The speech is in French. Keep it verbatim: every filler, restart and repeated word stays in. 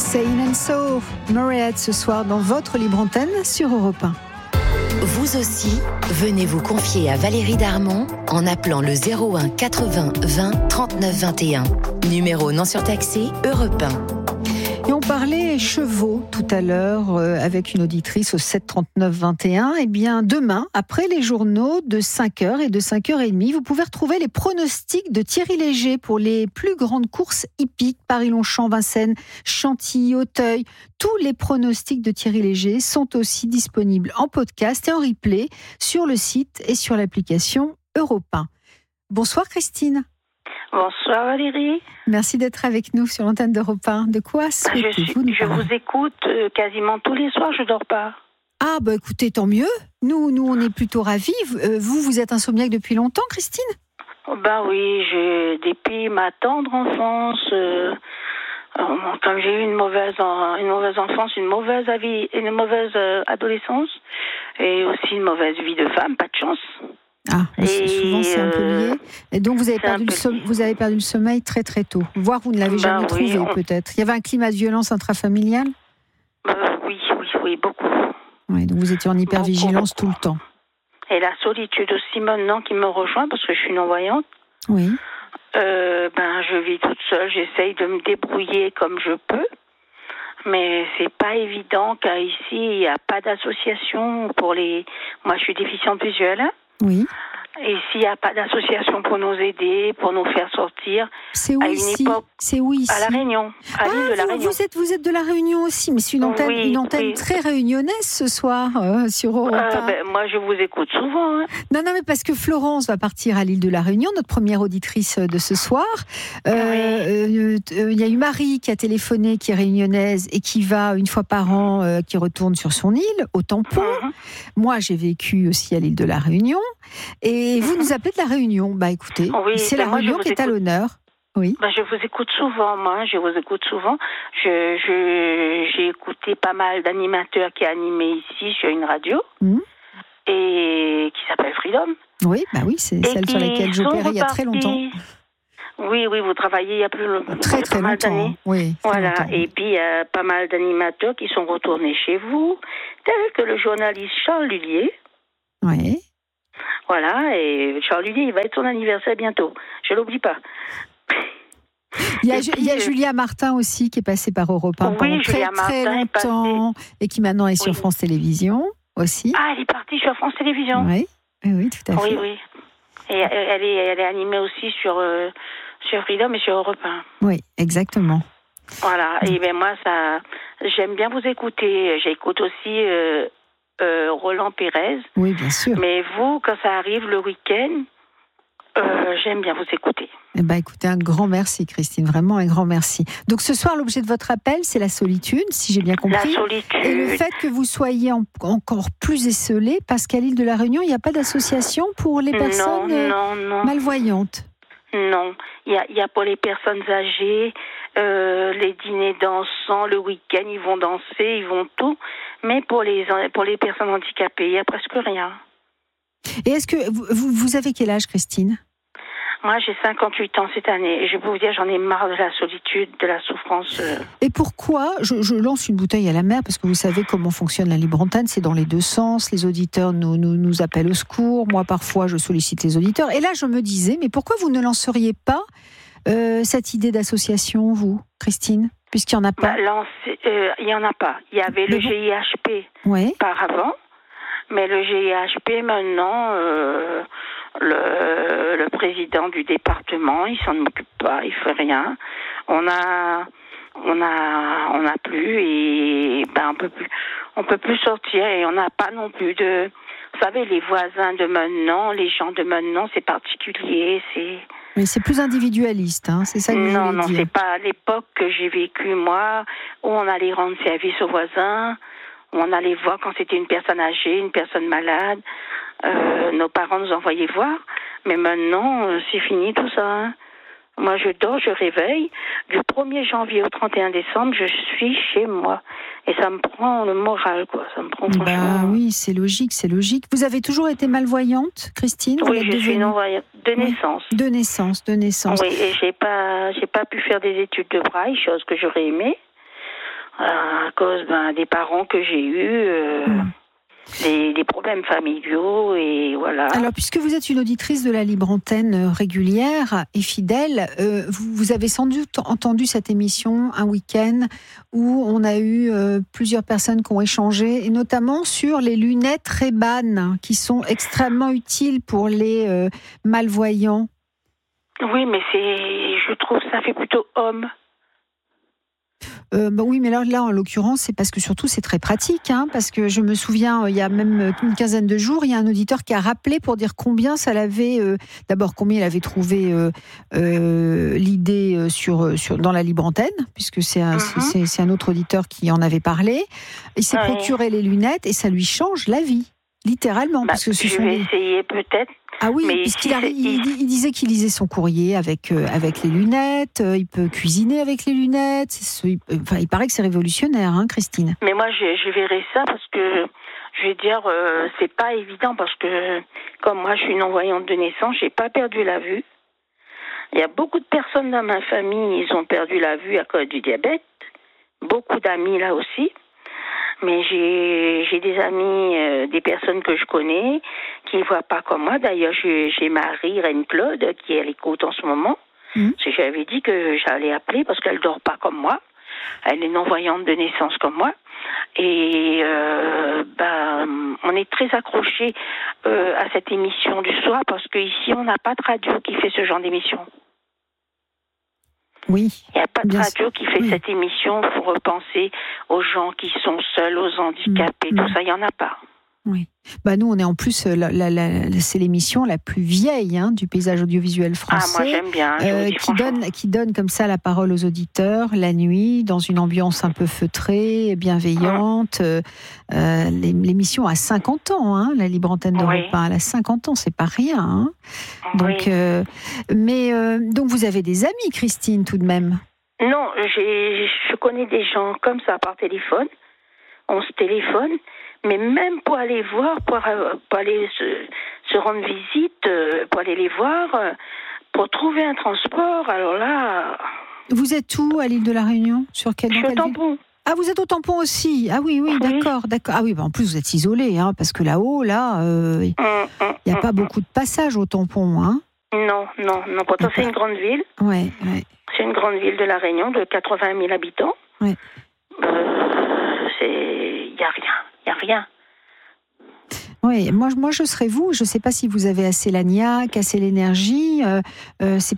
Say and So, Murray ce soir dans votre libre antenne sur Europe un. Vous aussi, venez vous confier à Valérie Darmon en appelant le zéro un quatre-vingts vingt trente-neuf vingt et un. Numéro non surtaxé Europe un. Et on parlait chevaux tout à l'heure euh, avec une auditrice au sept trente-neuf vingt et un. Eh bien, demain, après les journaux de cinq heures et de cinq heures trente, vous pouvez retrouver les pronostics de Thierry Léger pour les plus grandes courses hippiques, Paris-Longchamp, Vincennes, Chantilly, Auteuil. Tous les pronostics de Thierry Léger sont aussi disponibles en podcast et en replay sur le site et sur l'application Europe un. Bonsoir Christine. Bonsoir Valérie. Merci d'être avec nous sur l'antenne d'Europe un. De quoi souhaitez-vous nous Je parler ? vous écoute euh, quasiment tous les soirs, je dors pas. Ah bah écoutez, tant mieux. Nous, nous on est plutôt ravis. Euh, vous, vous êtes insomniaque depuis longtemps, Christine ? Oh, ben oui, j'ai, depuis ma tendre enfance, euh, comme j'ai eu une mauvaise, une mauvaise enfance, une mauvaise, avis, une mauvaise euh, adolescence et aussi une mauvaise vie de femme, pas de chance. Ah, mais et souvent c'est un peu lié. Et donc vous avez, perdu le peu... som- vous avez perdu le sommeil très très tôt. Voire vous ne l'avez ben jamais oui, trouvé on... peut-être. Il y avait un climat de violence intrafamiliale ? euh, Oui, oui, oui, beaucoup. Oui, donc vous étiez en hypervigilance beaucoup, beaucoup. tout le temps. Et la solitude aussi maintenant qui me rejoint parce que je suis non-voyante. Oui. Euh, ben, je vis toute seule, j'essaye de me débrouiller comme je peux. Mais c'est pas évident car ici, il n'y a pas d'association pour les... Moi, je suis déficiente visuelle. Oui. Et s'il n'y a pas d'association pour nous aider, pour nous faire sortir, c'est où à une ici époque, c'est où ici à La Réunion, à ah, l'île de La vous, Réunion. Vous êtes, vous êtes de La Réunion aussi, mais c'est une antenne, oui, une antenne oui. très réunionnaise ce soir euh, sur Europe un. Euh, ben, moi, je vous écoute souvent. Hein. Non, non, mais parce que Florence va partir à l'île de La Réunion, notre première auditrice de ce soir. Il euh, oui. euh, euh, y a eu Marie qui a téléphoné, qui est réunionnaise et qui va une fois par an, euh, qui retourne sur son île, au Tampon. Mm-hmm. Moi, j'ai vécu aussi à l'île de La Réunion. Et vous mm-hmm. nous appelez de La Réunion. Bah écoutez, oui, c'est La Réunion qui est écoute. à l'honneur. Oui. Ben, je vous écoute souvent, moi, je vous écoute souvent. Je, je, j'ai écouté pas mal d'animateurs qui animaient ici sur une radio mmh. et qui s'appelle Freedom. Oui, bah oui, c'est et celle sur laquelle j'opérais il y a très longtemps. Oui, oui, vous travaillez il y a plus longtemps. Très, très pas longtemps. Mal oui, voilà, longtemps. Et puis il y a pas mal d'animateurs qui sont retournés chez vous, tels que le journaliste Charles Lullier. Oui. Voilà, et Charles Lullier, il va être son anniversaire bientôt. Je l'oublie pas. Il y, a, puis, il y a Julia Martin aussi qui est passée par Europe un oui, pendant très Julia très longtemps et qui maintenant est sur oui. France Télévisions aussi. Ah, elle est partie sur France Télévisions. Oui, oui, oui tout à fait. Oui, oui. Et elle est, elle est animée aussi sur, euh, sur Freedom et sur Europe un. Oui, exactement. Voilà, et bien moi, ça, j'aime bien vous écouter. J'écoute aussi euh, euh, Roland Pérez. Oui, bien sûr. Mais vous, quand ça arrive le week-end, Euh, j'aime bien vous écouter. Eh ben, écoutez, un grand merci, Christine, vraiment un grand merci. Donc ce soir, l'objet de votre appel, c'est la solitude, si j'ai bien compris. La solitude. Et le fait que vous soyez en, encore plus esselé, parce qu'à l'île de La Réunion, il n'y a pas d'association pour les personnes non, non, non. malvoyantes. Non, il y a, y a pour les personnes âgées, euh, les dîners dansants, le week-end, ils vont danser, ils vont tout. Mais pour les, pour les personnes handicapées, il n'y a presque rien. Et est-ce que vous, vous avez quel âge, Christine ? Moi, j'ai cinquante-huit ans cette année. Et je peux vous dire, j'en ai marre de la solitude, de la souffrance. Et pourquoi je, je lance une bouteille à la mer, parce que vous savez comment fonctionne la libre antenne, c'est dans les deux sens. Les auditeurs nous, nous, nous appellent au secours. Moi, parfois, je sollicite les auditeurs. Et là, je me disais, mais pourquoi vous ne lanceriez pas euh, cette idée d'association, vous, Christine ? Puisqu'il n'y en a pas. Bah, lancer, euh, il n'y en a pas. Il y avait le, le G I H P ouais. par avant. Mais le G I H P, maintenant, euh, le, le président du département, il s'en occupe pas, il fait rien. On a, on a, on n'a plus et ben on peut plus, on peut plus sortir et on n'a pas non plus de, vous savez, les voisins de maintenant, les gens de maintenant, c'est particulier, c'est. Mais c'est plus individualiste, hein, c'est ça que vous non, voulez non, dire. c'est pas à l'époque que j'ai vécu moi, où on allait rendre service aux voisins. On allait voir quand c'était une personne âgée, une personne malade. Euh, nos parents nous envoyaient voir. Mais maintenant, euh, c'est fini tout ça. Hein. Moi, je dors, je réveille. Du premier janvier au trente et un décembre, je suis chez moi. Et ça me prend le moral, quoi. Ça me prend franchement... Bah oui, c'est logique, c'est logique. Vous avez toujours été malvoyante, Christine ? Oui, je suis non-voyante. De naissance. Oui. De naissance, de naissance. Oui, et j'ai pas, j'ai pas pu faire des études de braille, chose que j'aurais aimé. à cause ben, des parents que j'ai eus, euh, mmh. des, des problèmes familiaux, et voilà. Alors, puisque vous êtes une auditrice de la Libre Antenne régulière et fidèle, euh, vous, vous avez sans doute entendu cette émission un week-end où on a eu euh, plusieurs personnes qui ont échangé, et notamment sur les lunettes Ray-Ban, qui sont extrêmement utiles pour les euh, malvoyants. Oui, mais c'est, je trouve que ça fait plutôt homme. Euh, bah oui, mais là, là, en l'occurrence, c'est parce que surtout c'est très pratique, hein, parce que je me souviens, il y a même une quinzaine de jours, il y a un auditeur qui a rappelé pour dire combien ça l'avait, euh, d'abord combien il avait trouvé euh, euh, l'idée sur, sur, dans la Libre Antenne, puisque c'est un, mm-hmm. c'est, c'est un autre auditeur qui en avait parlé. Il s'est ouais. procuré les lunettes et ça lui change la vie, littéralement. Bah, parce que ce je sont vais des... essayer peut-être. Ah oui, mais puisqu'il a, il, il disait qu'il lisait son courrier avec, euh, avec les lunettes, euh, il peut cuisiner avec les lunettes, c'est, il, enfin, il paraît que c'est révolutionnaire, hein, Christine. Mais moi, je, je verrai ça parce que, je vais dire, euh, c'est pas évident parce que, comme moi, je suis non-voyante de naissance, j'ai pas perdu la vue. Il y a beaucoup de personnes dans ma famille, ils ont perdu la vue à cause du diabète. Beaucoup d'amis là aussi. Mais j'ai, j'ai des amis, euh, des personnes que je connais qui ne voient pas comme moi. D'ailleurs, j'ai, j'ai Marie Reine-Claude qui est à l'écoute en ce moment. Mmh. Parce que j'avais dit que j'allais appeler parce qu'elle ne dort pas comme moi. Elle est non-voyante de naissance comme moi. Et euh, ben, on est très accrochés euh, à cette émission du soir parce qu'ici, on n'a pas de radio qui fait ce genre d'émission. Oui. Il n'y a pas de radio sûr. qui fait oui. cette émission pour repenser aux gens qui sont seuls, aux handicapés, mmh. tout ça, il n'y en a pas. Oui. Bah nous, on est en plus, la, la, la, c'est l'émission la plus vieille hein, du paysage audiovisuel français. Ah, moi j'aime bien. Euh, qui, donne, qui donne comme ça la parole aux auditeurs la nuit, dans une ambiance un peu feutrée, bienveillante. Mmh. Euh, l'émission a cinquante ans, hein, la Libre Antenne d'Europe un. Oui. Elle a cinquante ans, c'est pas rien. Hein. Donc, oui. euh, mais euh, donc vous avez des amis, Christine, tout de même? Non, j'ai, je connais des gens comme ça par téléphone. On se téléphone. Mais même pour aller voir, pour, pour aller se, se rendre visite, pour aller les voir, pour trouver un transport, alors là... Vous êtes où à l'île de la Réunion? Sur quel, Je suis au Tampon. Ah, vous êtes au Tampon aussi? Ah oui, oui, oui. d'accord, d'accord. Ah oui, bah en plus vous êtes isolé, hein, parce que là-haut, là, il euh, mmh, n'y a mmh, pas mmh. beaucoup de passages au Tampon, hein? Non, non, non. Pourtant, c'est une grande ville. Ouais, ouais. C'est une grande ville de la Réunion, de quatre-vingt mille habitants. Ouais. Euh, c'est... Il n'y a rien. Il n'y a rien. Oui, moi, moi je serais vous. Je ne sais pas si vous avez assez l'agnac, assez l'énergie. Euh, euh, c'est